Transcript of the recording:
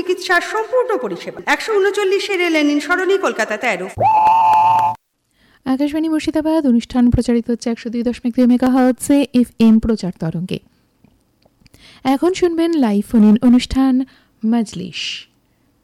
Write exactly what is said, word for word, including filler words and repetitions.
চিকিৎসার সম্পূর্ণ পরিষেবা। একশো উনচল্লিশের লেনিন সরণি, কলকাতা তেরো। আকাশবাণী মুর্শিদাবাদ, অনুষ্ঠান প্রচারিত হচ্ছে একশো দুই দশমিক দুই মেগাহার্টজে এফ এম প্রচার তরঙ্গে। এখন শুনবেন লাইভ ফোন ইন অনুষ্ঠান মজলিস।